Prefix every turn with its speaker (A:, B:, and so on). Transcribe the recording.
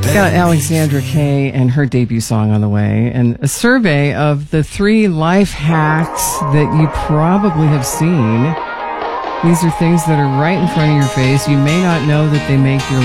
A: Got Alexandra Kay and her debut song on the way, and a survey of the 3 life hacks that you probably have seen. These are things that are right in front of your face. You may not know that they make your